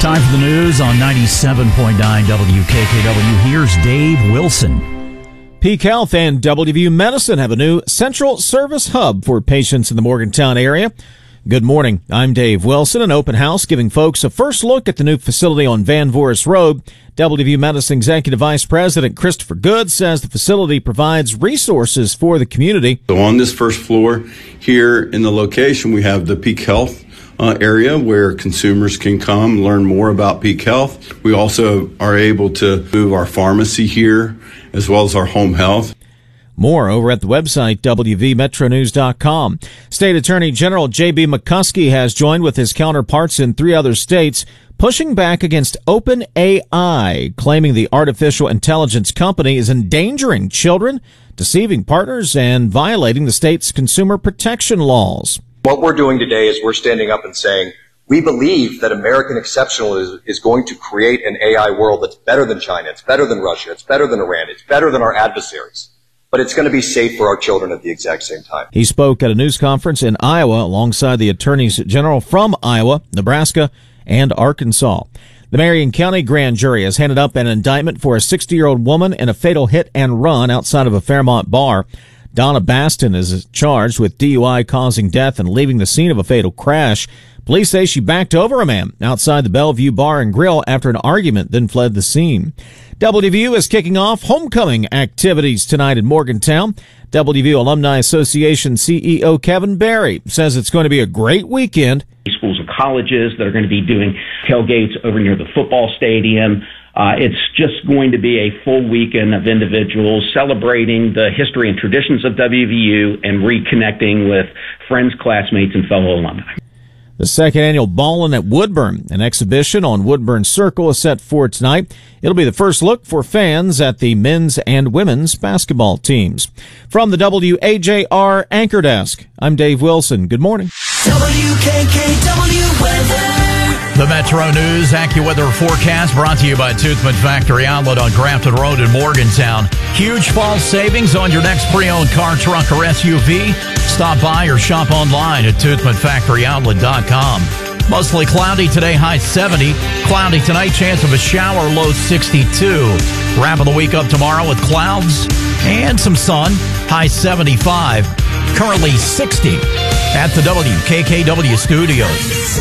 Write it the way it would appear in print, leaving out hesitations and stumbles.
Time for the news on 97.9 WKKW. Here's Dave Wilson. Peak Health and WVU Medicine have a new central service hub for patients in the Morgantown area. Good morning. I'm Dave Wilson. An open house giving folks a first look at the new facility on Van Voorhis Road. WVU Medicine Executive Vice President Christopher Good says the facility provides resources for the community. So on this first floor here in the location, we have the Peak Health area where consumers can come learn more about Peak Health. We also are able to move our pharmacy here as well as our home health. More over at the website, WVMetroNews.com. State Attorney General J.B. McCuskey has joined with his counterparts in 3 other states, pushing back against OpenAI, claiming the artificial intelligence company is endangering children, deceiving partners, and violating the state's consumer protection laws. What we're doing today is we're standing up and saying, we believe that American Exceptional is going to create an AI world that's better than China, it's better than Russia, it's better than Iran, it's better than our adversaries. But it's going to be safe for our children at the exact same time. He spoke at a news conference in Iowa alongside the attorneys general from Iowa, Nebraska, and Arkansas. The Marion County grand jury has handed up an indictment for a 60-year-old woman in a fatal hit and run outside of a Fairmont bar. Donna Baston is charged with DUI causing death and leaving the scene of a fatal crash. Police say she backed over a man outside the Bellevue Bar and Grill after an argument, then fled the scene. WVU is kicking off homecoming activities tonight in Morgantown. WVU Alumni Association CEO Kevin Berry says it's going to be a great weekend. Schools and colleges that are going to be doing tailgates over near the football stadium. It's just going to be a full weekend of individuals celebrating the history and traditions of WVU and reconnecting with friends, classmates, and fellow alumni. The second annual Ballin' at Woodburn, an exhibition on Woodburn Circle, is set for tonight. It'll be the first look for fans at the men's and women's basketball teams. From the WAJR Anchor Desk, I'm Dave Wilson. Good morning. WKKW weather. The Metro News AccuWeather forecast brought to you by Toothman Factory Outlet on Grafton Road in Morgantown. Huge fall savings on your next pre-owned car, truck, or SUV. Stop by or shop online at ToothmanFactoryOutlet.com. Mostly cloudy today, high 70. Cloudy tonight, chance of a shower, low 62. Wrapping the week up tomorrow with clouds and some sun, high 75. Currently 60 at the WKKW studios.